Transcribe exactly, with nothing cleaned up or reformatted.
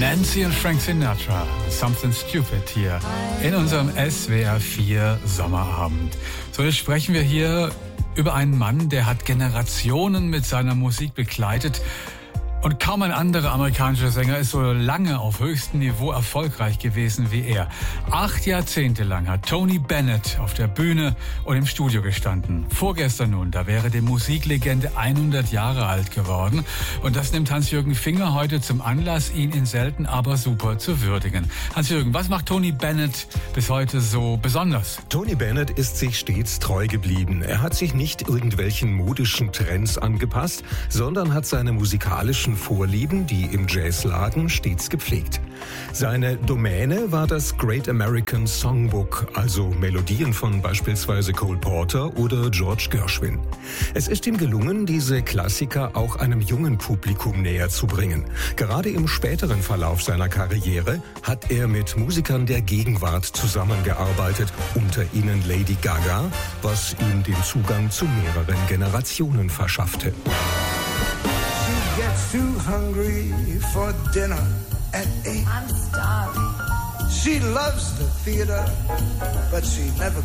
Nancy und Frank Sinatra, Something Stupid hier in unserem S W R vier Sommerabend. So, jetzt sprechen wir hier über einen Mann, der hat Generationen mit seiner Musik begleitet. Und kaum ein anderer amerikanischer Sänger ist so lange auf höchstem Niveau erfolgreich gewesen wie er. Acht Jahrzehnte lang hat Tony Bennett auf der Bühne und im Studio gestanden. Vorgestern nun, da wäre die Musiklegende hundert Jahre alt geworden. Und das nimmt Hans-Jürgen Finger heute zum Anlass, ihn in selten aber super zu würdigen. Hans-Jürgen, was macht Tony Bennett bis heute so besonders? Tony Bennett ist sich stets treu geblieben. Er hat sich nicht irgendwelchen modischen Trends angepasst, sondern hat seine musikalischen Vorlieben, die im Jazz lagen, stets gepflegt. Seine Domäne war das Great American Songbook, also Melodien von beispielsweise Cole Porter oder George Gershwin. Es ist ihm gelungen, diese Klassiker auch einem jungen Publikum näher zu bringen. Gerade im späteren Verlauf seiner Karriere hat er mit Musikern der Gegenwart zusammengearbeitet, unter ihnen Lady Gaga, was ihm den Zugang zu mehreren Generationen verschaffte. Gets too hungry for dinner at eight. I'm starving. She loves the theater, but she never